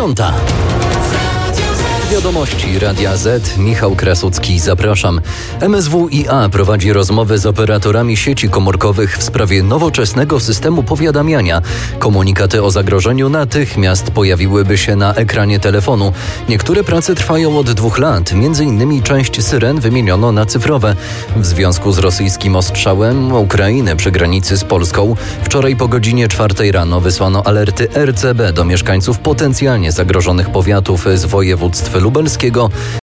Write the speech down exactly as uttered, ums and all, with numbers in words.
dziewiąta. Wiadomości Radia Z. Michał Krasucki, zapraszam. M S W i A prowadzi rozmowy z operatorami sieci komórkowych w sprawie nowoczesnego systemu powiadamiania. Komunikaty o zagrożeniu natychmiast pojawiłyby się na ekranie telefonu. Niektóre prace trwają od dwóch lat, między innymi część syren wymieniono na cyfrowe. W związku z rosyjskim ostrzałem Ukrainy przy granicy z Polską wczoraj po godzinie czwartej rano wysłano alerty R C B do mieszkańców potencjalnie zagrożonych powiatów z województw lubelskiego,